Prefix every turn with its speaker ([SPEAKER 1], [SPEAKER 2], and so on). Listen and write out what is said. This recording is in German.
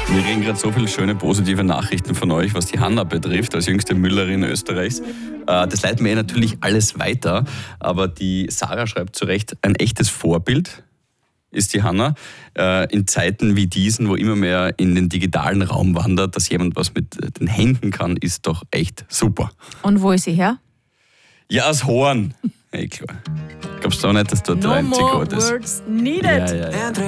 [SPEAKER 1] Wir kriegen gerade so viele schöne positive Nachrichten von euch, was die Hanna betrifft, als jüngste Müllerin Österreichs. Das leiten wir natürlich alles weiter, aber die Sarah schreibt zu Recht, ein echtes Vorbild ist die Hanna. In Zeiten wie diesen, wo immer mehr in den digitalen Raum wandert, dass jemand was mit den Händen kann, ist doch echt super.
[SPEAKER 2] Und wo ist sie her?
[SPEAKER 1] Ja, aus Horn. Klar. Glaubst du auch nicht, dass dort der
[SPEAKER 2] No
[SPEAKER 1] einzige
[SPEAKER 2] more
[SPEAKER 1] Ort ist?
[SPEAKER 2] words needed.
[SPEAKER 1] Ja.